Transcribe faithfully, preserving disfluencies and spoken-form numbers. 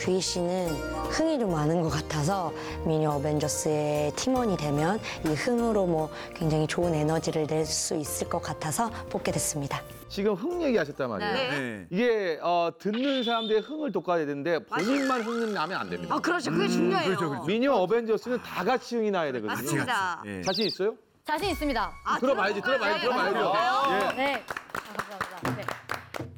규희 씨는 흥이 좀 많은 것 같아서 미녀 어벤져스의 팀원이 되면 이 흥으로 뭐 굉장히 좋은 에너지를 낼 수 있을 것 같아서 뽑게 됐습니다. 지금 흥 얘기하셨단 말이에요. 네. 네. 이게 어, 듣는 사람들의 흥을 돋궈야 되는데 본인만 흥 나면 안 됩니다. 아, 그렇죠. 그게 중요해요. 그렇죠, 그렇죠. 미녀 어벤져스는 다 같이 흥이 나야 되거든요. 맞습니다. 예. 자신 있어요? 자신 있습니다. 아, 들어봐야지, 들어봐야지, 들어봐요. 들어봐야죠. 들어봐요. 예. 네.